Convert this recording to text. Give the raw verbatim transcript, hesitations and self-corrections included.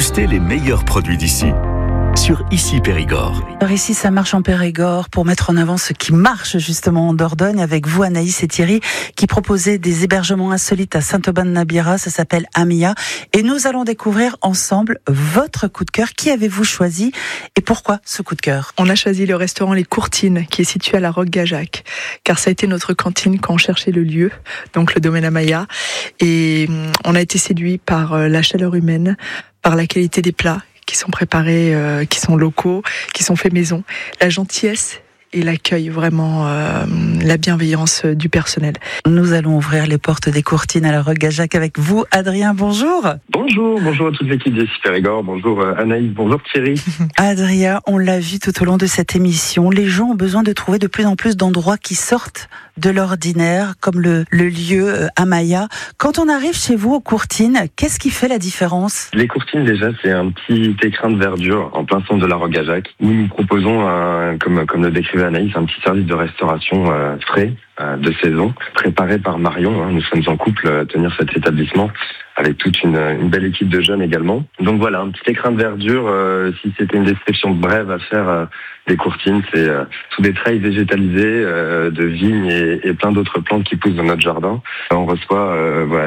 Dégustez les meilleurs produits d'ici. Sur Ici Périgord. Alors ici, ça marche en Périgord pour mettre en avant ce qui marche justement en Dordogne avec vous, Anaïs et Thierry, qui proposaient des hébergements insolites à Saint-Aubin-de-Nabira. Ça s'appelle Amia. Et nous allons découvrir ensemble votre coup de cœur. Qui avez-vous choisi et pourquoi ce coup de cœur? On a choisi le restaurant Les Courtines, qui est situé à la Roque-Gajac, car ça a été notre cantine quand on cherchait le lieu, donc le domaine Amaya. Et on a été séduit par la chaleur humaine, par la qualité des plats qui sont préparés, euh, qui sont locaux, qui sont faits maison, la gentillesse et l'accueil, vraiment euh, la bienveillance du personnel. Nous allons ouvrir les portes des Courtines à la Roque-Gajac avec vous, Adrien. Bonjour. Bonjour, bonjour à toute l'équipe d'Ici Périgord. Bonjour euh, Anaïs, bonjour Thierry. Adrien, on l'a vu tout au long de cette émission, les gens ont besoin de trouver de plus en plus d'endroits qui sortent de l'ordinaire, comme le, le lieu euh, Amaya. Quand on arrive chez vous aux Courtines, qu'est-ce qui fait la différence? Les Courtines, déjà, c'est un petit écrin de verdure en plein centre de la Roque-Gajac, où nous proposons, un, comme, comme le décrivait Anaïs, un petit service de restauration euh, frais, euh, de saison, préparé par Marion. Hein. Nous sommes en couple à tenir cet établissement, avec toute une, une belle équipe de jeunes également. Donc voilà, un petit écrin de verdure, euh, si c'était une description brève à faire euh, des Courtines, c'est euh, sous des treilles végétalisées, euh, de vignes et, et plein d'autres plantes qui poussent dans notre jardin. On reçoit euh, voilà,